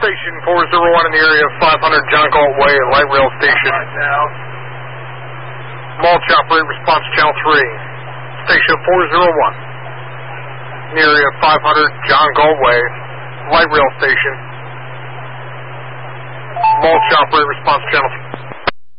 Station 401 in the area of 500 John Galt Way, Light Rail Station. Mulch operate response channel 3. Station 401 in the area of 500 John Galt Way, Light Rail Station. Mulch operate response channel 3.